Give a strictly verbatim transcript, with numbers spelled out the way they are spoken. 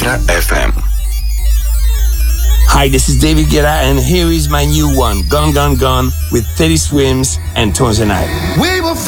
Metro εφ εμ. Hi, this is David Guetta, and here is my new one, Gone, Gone, Gone, with Teddy Swims and Tones and I. We will